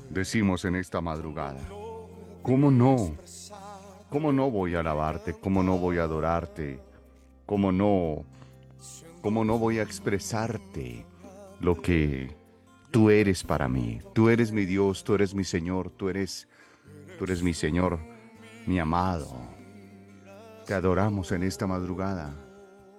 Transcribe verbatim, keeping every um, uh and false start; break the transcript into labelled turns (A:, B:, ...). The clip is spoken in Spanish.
A: decimos en esta madrugada, ¿cómo no? ¿Cómo no voy a alabarte? ¿Cómo no voy a adorarte? ¿Cómo no? ¿Cómo no voy a expresarte lo que tú eres para mí? Tú eres mi Dios, tú eres mi Señor, tú eres, tú eres mi Señor, mi amado. Te adoramos en esta madrugada.